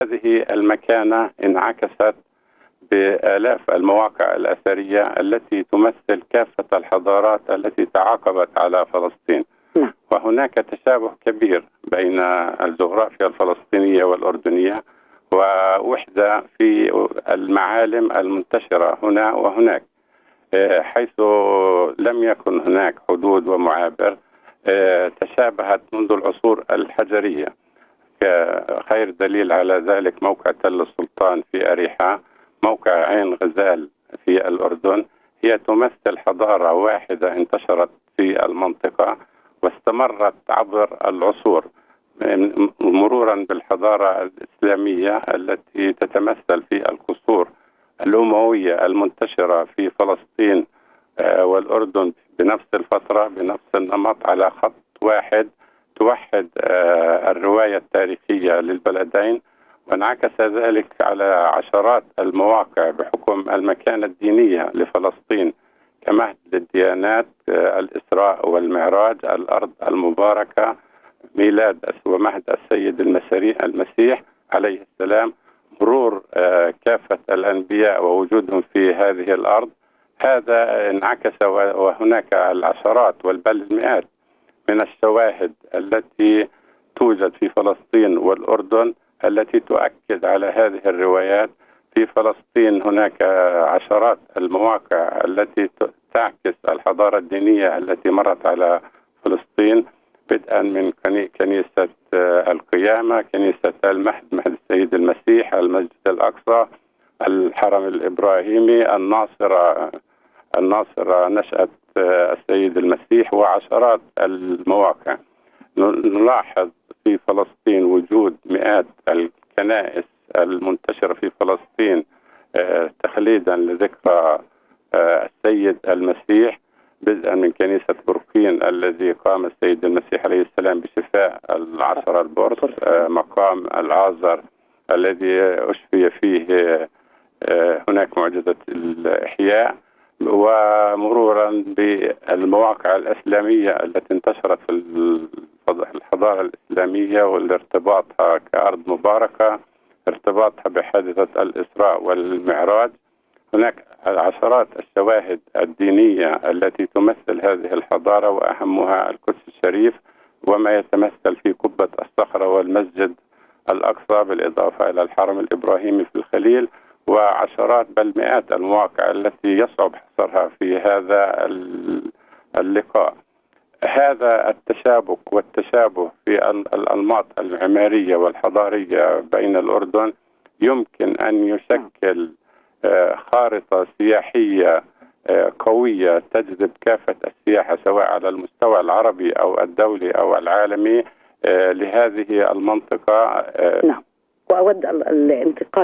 هذه المكانة انعكست بآلاف المواقع الأثرية التي تمثل كافة الحضارات التي تعاقبت على فلسطين. وهناك تشابه كبير بين الجغرافيا الفلسطينية والأردنية، ووحدة في المعالم المنتشرة هنا وهناك، حيث لم يكن هناك حدود ومعابر. تشابهت منذ العصور الحجرية. خير دليل على ذلك موقع تل السلطان في أريحة، موقع عين غزال في الأردن. هي تمثل حضارة واحدة انتشرت في المنطقة واستمرت عبر العصور، مرورا بالحضارة الإسلامية التي تتمثل في القصور الأموية المنتشرة في فلسطين والأردن بنفس الفترة بنفس النمط، على خط واحد توحد الرواية التاريخية للبلدين. وانعكس ذلك على عشرات المواقع بحكم المكانة الدينية لفلسطين كمهد للديانات، الإسراء والمعراج، الأرض المباركة، ميلاد ومهد السيد المسيح عليه السلام، مرور كافة الأنبياء ووجودهم في هذه الأرض. هذا انعكس، وهناك العشرات بل المئات من الشواهد التي توجد في فلسطين والأردن التي تؤكد على هذه الروايات. في فلسطين هناك عشرات المواقع التي تعكس الحضارة الدينية التي مرت على فلسطين، بدءا من كنيسة القيامة، كنيسة المهد، مهد السيد المسيح، المسجد الأقصى، الحرم الإبراهيمي، الناصرة نشأة السيد المسيح، وعشرات المواقع. نلاحظ في فلسطين وجود مئات الكنائس المنتشرة في فلسطين تخليدا لذكرى السيد المسيح، بدءا من كنيسة برقين الذي قام السيد المسيح عليه السلام بشفاء العصر البرص، مقام العازر الذي أشفي فيه هناك معجزة الإحياء، ومرورا بالمواقع الإسلامية التي انتشرت في الحضارة الإسلامية والارتباطها كأرض مباركة، ارتباطها بحادثة الإسراء والمعراج. هناك عشرات الشواهد الدينية التي تمثل هذه الحضارة، وأهمها القدس الشريف وما يتمثل في قبة الصخرة والمسجد الأقصى، بالإضافة إلى الحرم الإبراهيمي في الخليل، وعشرات بل مئات المواقع التي يصعب حصرها في هذا اللقاء. هذا التشابك والتشابه في الأنماط المعمارية والحضارية بين الأردن يمكن أن يشكل خارطة سياحية قوية تجذب كافة السياحة سواء على المستوى العربي أو الدولي أو العالمي لهذه المنطقة. نعم. وأود الانتقال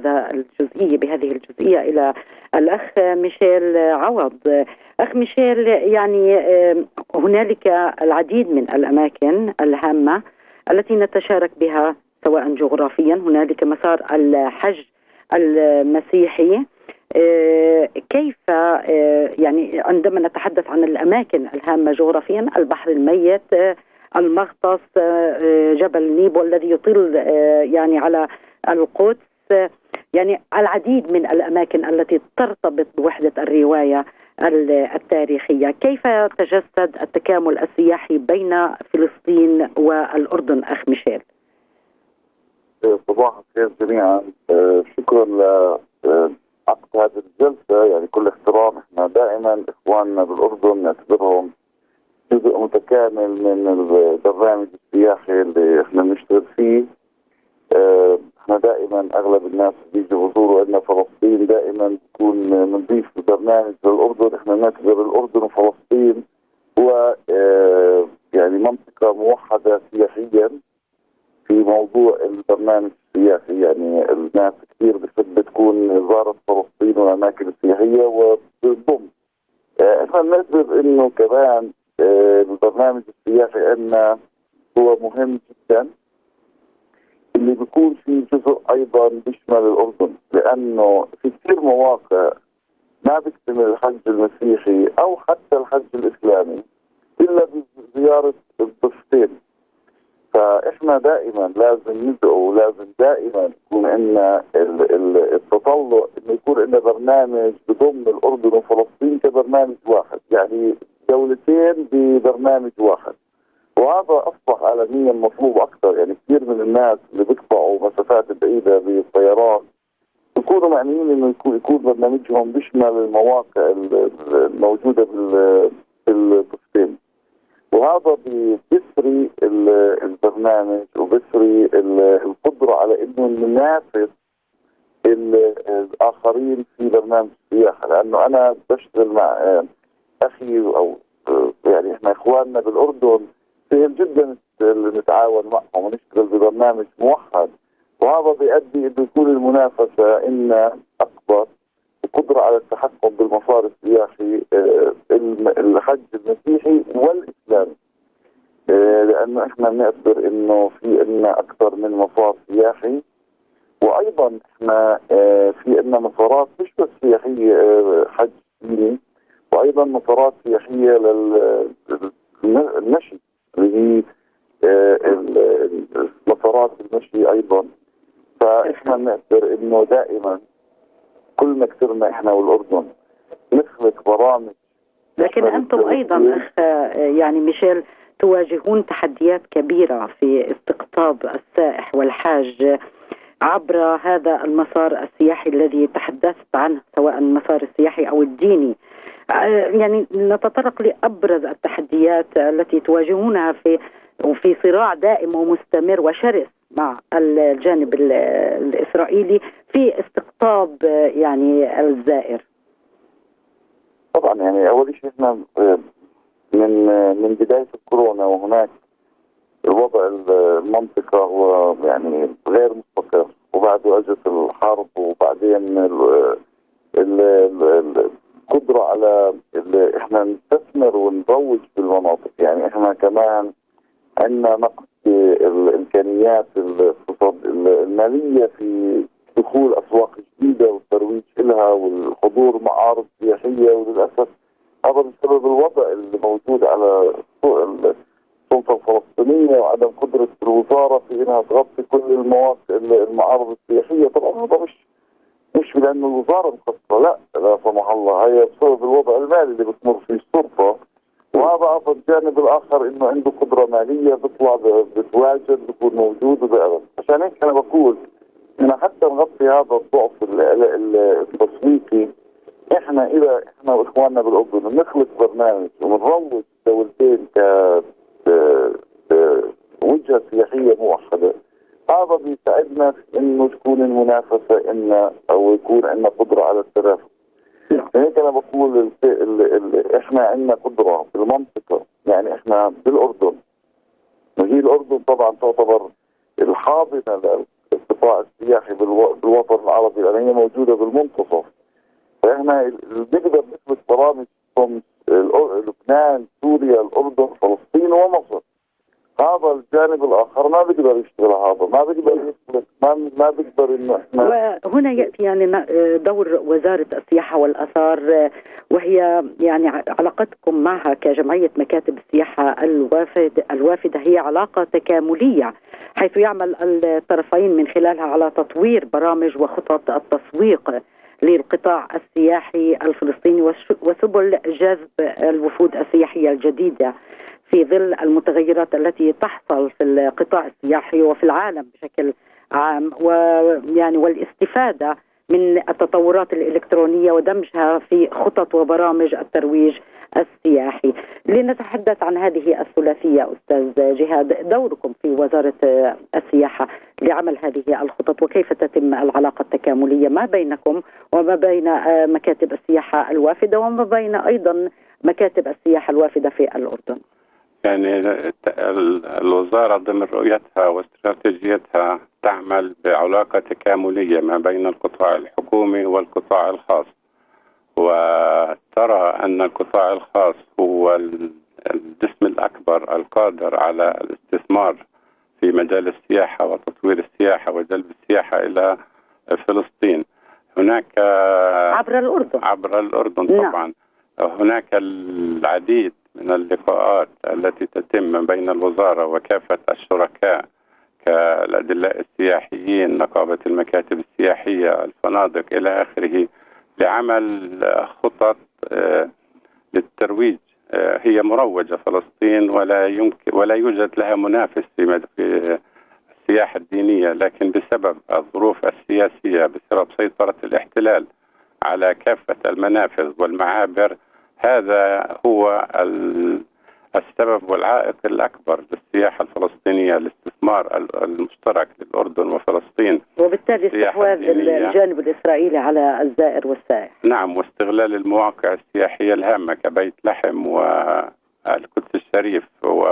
بهذه الجزئية إلى الأخ ميشيل عوض. أخ ميشيل، يعني هنالك العديد من الأماكن الهامة التي نتشارك بها سواء جغرافيا. هنالك مسار الحج المسيحي. كيف يعني عندما نتحدث عن الأماكن الهامة جغرافيا، البحر الميت، المغطس، جبل نيبو الذي يطل يعني على القدس، يعني العديد من الأماكن التي ترتبط بوحدة الرواية التاريخية. كيف تجسد التكامل السياحي بين فلسطين والأردن أخ ميشيل؟ صباح الخير جميعا. شكرا لعقد هذه الجلسة. يعني كل احترام، احنا دائما اخواننا بالاردن نعتبرهم جزء متكامل من البرنامج السياحي اللي احنا بنشتغل فيه. احنا دائما اغلب الناس بيجوا بيزوروا لنا فلسطين دائما بتكون بنضيف برنامج للاردن. احنا نعتبر الاردن وفلسطين هو يعني منطقة موحدة سياحيا في موضوع البرنامج السياحي. يعني الناس كثير بتحب تكون زارت فلسطين والاماكن السياحيه وبتضم. احنا بنعتبر انه كمان البرنامج السياحي عندنا هو مهم جدا، اللي بيكون في جزء ايضا بيشمل الاردن، لانه في كثير مواقع ما بيكتمل الحج المسيحي او حتى الحج الاسلامي الا بزياره الضفتين. فاحنا دائما لازم ندعو، لازم دائما يكون عندنا التطلع انه يكون عندنا برنامج بضم الاردن وفلسطين كبرنامج واحد، يعني دولتين ببرنامج واحد. وهذا اصبح عالميا مطلوب اكثر، يعني كثير من الناس اللي بيقطعوا مسافات بعيده بالطيران يكونوا معنيين انه يكون برنامجهم بيشمل المواقع الموجوده بالطفتين، وهذا بيسري البرنامج وبيسري القدره على انه ننافس الاخرين في برنامج السياحه. لانه انا بشتغل مع اخي او يعني احنا اخواننا بالاردن سهل جدا نتعاون معهم ونشتغل ببرنامج موحد، وهذا بيؤدي انه يكون المنافسه ان اكبر وقدره على التحكم بالمسار السياحي الحج المسيحي والاسلامي. لانه احنا بنعتبر انه في عندنا اكثر من مسار سياحي، وايضا احنا في عندنا مسارات مش بس سياحيه حج ديني، وايضا مسارات سياحيه للمشي اللي هي مسارات المشي ايضا. فاحنا بنعتبر انه دائما كل ما كثرنا احنا والاردن نخلق برامج. لكن انتم ايضا اخ يعني ميشيل تواجهون تحديات كبيره في استقطاب السائح والحاج عبر هذا المسار السياحي الذي تحدثت عنه، سواء المسار السياحي او الديني. يعني نتطرق لابرز التحديات التي تواجهونها في صراع دائم ومستمر وشرس مع الجانب الاسرائيلي في استقطاب يعني الزائر. طبعا يعني اول شيء احنا من بدايه الكورونا وهناك الوضع المنطقه هو يعني غير مستقر، وبعده اجت الحرب، وبعدين القدره على احنا نستثمر ونروج بالمناطق. يعني احنا كمان عندنا نقص في الامكانيات الماليه في دخول اسواق جديده والترويج لها والحضور معارض سياحيه، وللاسف هذا بسبب الوضع اللي موجود على السلطه الفلسطينيه وعدم قدره الوزاره في انها تغطي كل المعارض السياحيه. طبعا هذا مش لانه الوزاره مقصره، لا سمح الله، هي بسبب الوضع المالي اللي بتمر فيه السلطه. وهذا الجانب الاخر انه عنده قدره ماليه بيطلع بتواجد بيكون موجود وبيعرض. عشان هيك انا بقول ان حتى نغطي هذا الضعف التسويقي، احنا واخواننا بالاردن نخلق برنامج ونروج دولتين وجهه سياحيه موحده. هذا بيساعدنا انه تكون المنافسه او يكون عندنا قدره على التنافس. هيك انا بقول احنا عندنا قدره في المنطقه. يعني احنا بالاردن، وهي الاردن طبعا تعتبر الحاضنه للقطاع السياحي بالوطن العربي، لان هي موجوده بالمنتصف. فاحنا بنقدر نثبت برامج لبنان، سوريا، الاردن، فلسطين ومصر. هذا الجانب الاخر ما بيقدر يشتغل، هذا ما بيقدر يسلك، ما بيقدر انه احنا. وهنا ياتي يعني دور وزاره السياحه والاثار، وهي يعني علاقتكم معها كجمعيه مكاتب السياحه الوافده هي علاقه تكامليه، حيث يعمل الطرفين من خلالها على تطوير برامج وخطط التسويق للقطاع السياحي الفلسطيني وسبل جذب الوفود السياحيه الجديده في ظل المتغيرات التي تحصل في القطاع السياحي وفي العالم بشكل عام، ويعني والاستفادة من التطورات الإلكترونية ودمجها في خطط وبرامج الترويج السياحي. لنتحدث عن هذه الثلاثية أستاذ جهاد، دوركم في وزارة السياحة لعمل هذه الخطط، وكيف تتم العلاقة التكاملية ما بينكم وما بين مكاتب السياحة الوافدة وما بين أيضا مكاتب السياحة الوافدة في الأردن؟ يعني الوزارة ضمن رؤيتها واستراتيجيتها تعمل بعلاقة تكاملية ما بين القطاع الحكومي والقطاع الخاص، وترى أن القطاع الخاص هو الجسم الأكبر القادر على الاستثمار في مجال السياحة وتطوير السياحة وجلب السياحة إلى فلسطين. هناك عبر الأردن طبعا. هناك العديد من اللقاءات التي تتم بين الوزارة وكافة الشركاء كالأدلاء السياحيين، نقابة المكاتب السياحية، الفنادق إلى آخره، لعمل خطط للترويج. هي مروجة فلسطين ولا يوجد لها منافس في السياحة الدينية، لكن بسبب الظروف السياسية، بسبب سيطرة الاحتلال على كافة المنافذ والمعابر، هذا هو السبب والعائق الأكبر للسياحة الفلسطينية، الاستثمار المشترك للأردن وفلسطين، وبالتالي استحواذ الجانب الإسرائيلي على الزائر والسائح. نعم، واستغلال المواقع السياحية الهامة كبيت لحم والقدس الشريف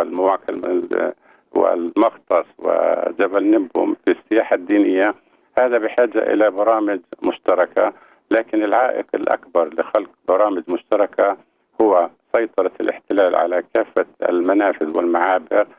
والمقطس وجبل نبوم في السياحة الدينية. هذا بحاجة إلى برامج مشتركة، لكن العائق الأكبر لخلق برامج مشتركة هو سيطرة الاحتلال على كافة المنافذ والمعابر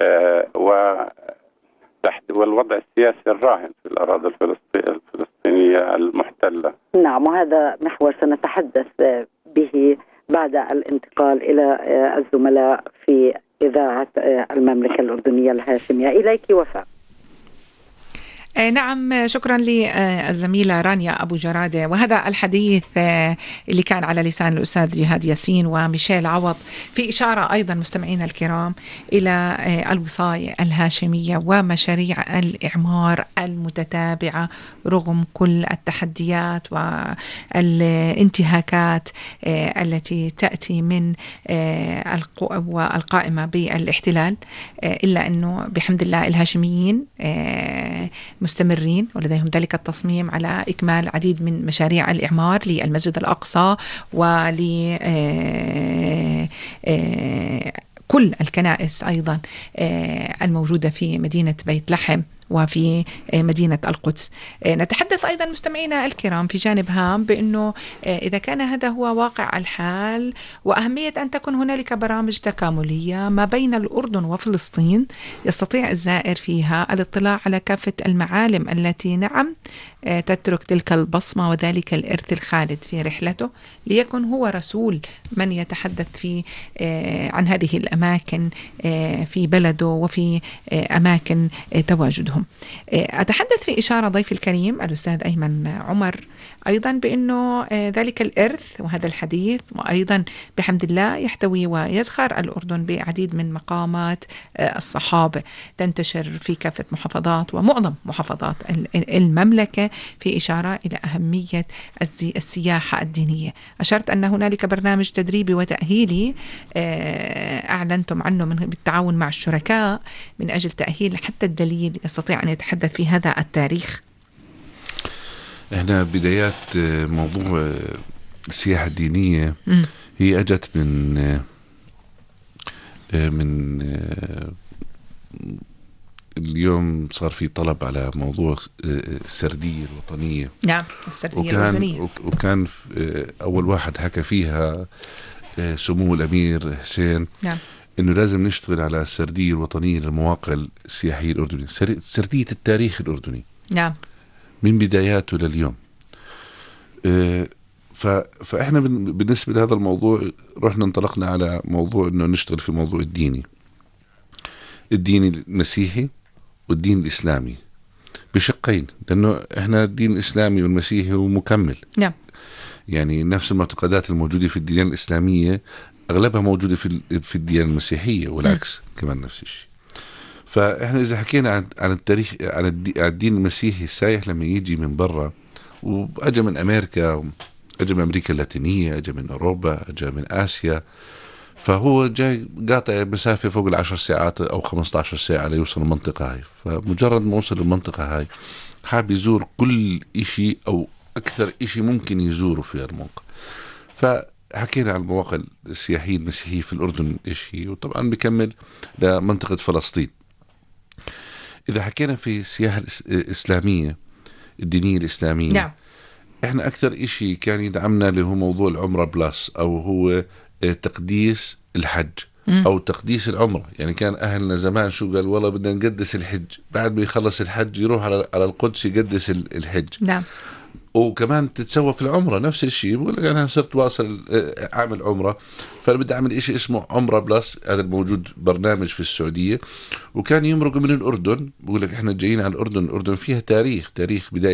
والوضع السياسي الراهن في الأراضي الفلسطينية المحتلة. نعم، وهذا محور سنتحدث به بعد الانتقال إلى الزملاء في إذاعة المملكة الأردنية الهاشمية. إليك وفاء. نعم، شكرا للزميلة رانيا أبو جرادة. وهذا الحديث اللي كان على لسان الأستاذ جهاد ياسين وميشيل عوض في إشارة أيضا مستمعينا الكرام إلى الوصاية الهاشمية ومشاريع الإعمار المتتابعة رغم كل التحديات والانتهاكات التي تأتي من القائمة بالاحتلال، إلا أنه بحمد الله الهاشميين مستمرين ولديهم ذلك التصميم على إكمال عديد من مشاريع الإعمار للمسجد الأقصى ول كل الكنائس أيضا الموجودة في مدينة بيت لحم وفي مدينة القدس. نتحدث أيضا مستمعينا الكرام في جانب هام بأنه إذا كان هذا هو واقع الحال وأهمية أن تكون هنالك برامج تكاملية ما بين الأردن وفلسطين يستطيع الزائر فيها الاطلاع على كافة المعالم التي نعم تترك تلك البصمة وذلك الإرث الخالد في رحلته، ليكن هو رسول من يتحدث في عن هذه الأماكن في بلده وفي أماكن تواجدهم. أتحدث في إشارة ضيف الكريم الأستاذ أيمن عمر أيضا بأنه ذلك الإرث وهذا الحديث وأيضا بحمد الله يحتوي ويزخر الأردن بعديد من مقامات الصحابة تنتشر في كافة محافظات ومعظم محافظات المملكة، في إشارة إلى أهمية السياحة الدينية. أشرت أن هنالك برنامج تدريبي وتأهيلي أعلنتم عنه بالتعاون مع الشركاء من أجل تأهيل حتى الدليل يستطيع أن يتحدث في هذا التاريخ. احنا بدايات موضوع السياحة الدينية هي أجت من اليوم صار في طلب على موضوع السردية الوطنية. نعم، السردية الوطنية. وكان أول واحد حكى فيها سمو الأمير حسين. نعم. إنه لازم نشتغل على السردية الوطنية للمواقع السياحية الأردنية، سردية التاريخ الأردني. نعم. من بداياته لليوم. فإحنا بالنسبة لهذا الموضوع رحنا انطلقنا على موضوع إنه نشتغل في موضوع الديني المسيحي والدين الإسلامي بشقين، لأنه إحنا الدين الإسلامي والمسيحي هو مكمل. نعم. يعني نفس المعتقدات الموجودة في الديانة الإسلامية أغلبها موجودة في الديانة المسيحية والعكس كمان نفس الشيء. فإحنا إذا حكينا عن التاريخ عن الدين المسيحي، السايح لما يجي من برا وأجا من أمريكا، أجا من أمريكا اللاتينية، أجا من أوروبا، أجا من آسيا، فهو جاي قاطع مسافة فوق 10 ساعات أو 15 ساعة ليوصل المنطقة هاي. فمجرد ما وصل المنطقة هاي حاب يزور كل إشي أو أكثر إشي ممكن يزوره في الموقع. فحكينا عن المواقع السياحية المسيحية في الأردن إشي، وطبعا بكمل لمنطقة فلسطين. إذا حكينا في السياحة الإسلامية الدينية الإسلامية، نعم. إحنا أكثر إشي كان يدعمنا اللي هو موضوع العمرة بلاس، أو هو تقديس الحج أو تقديس العمرة. يعني كان أهلنا زمان شو قال، والله بدنا نقدس الحج، بعد ما يخلص الحج يروح على القدس يقدس الحج. نعم. وكمان تتسوى في العمرة نفس الشيء، بقول لك أنا صرت واصل أعمل عمرة، فأنا بدي أعمل إشي اسمه عمرة بلس. هذا الموجود برنامج في السعودية، وكان يمرق من الأردن. بقول لك إحنا جايين على الأردن فيها تاريخ بداية